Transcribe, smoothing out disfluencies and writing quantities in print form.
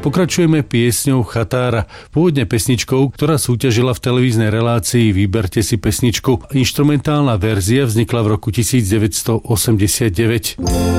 Pokračujeme piesňou Chatára, pôvodne pesničkou, ktorá súťažila v televíznej relácii Vyberte si pesničku. Inštrumentálna verzia vznikla v roku 1989.